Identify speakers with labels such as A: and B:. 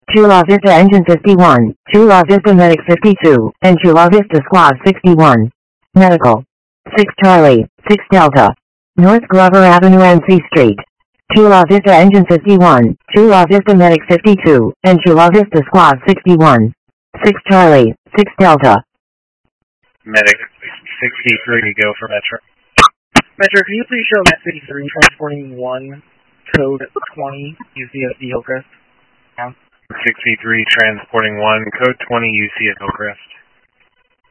A: Chula Vista Engine 51, Chula Vista Medic 52, and Chula Vista Squad 61. Medical. 6 Charlie, 6 Delta. North Glover Avenue NC Street. Chula Vista Engine 51, Chula Vista Medic 52, and Chula Vista Squad 61. 6 Charlie, 6 Delta.
B: Medic 63, go for Metro.
C: Metro, can you please show Met 53 transporting 1, code 20, UCSD Hillcrest?
B: 63 transporting 1, code 20 UC at Hillcrest.